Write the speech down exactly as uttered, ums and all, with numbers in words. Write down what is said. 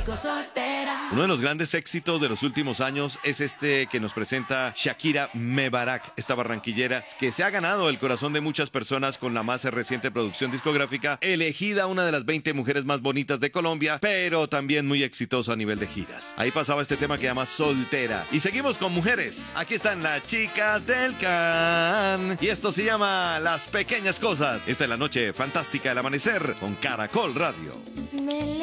sigo soltera. Uno de los grandes éxitos de los últimos años es este que nos presenta Shakira Mebarak, esta barranquillera que se ha ganado el corazón de muchas personas con la más reciente producción discográfica, elegida una de las veinte mujeres más bonitas de Colombia, pero también muy exitosa a nivel de giras. Ahí pasaba este tema que llama Soltera. Y seguimos con mujeres. Aquí están las chicas del Can. Y esto se llama Las Pequeñas Cosas. Esta es la noche fantástica del amanecer con Caracol Radio. Me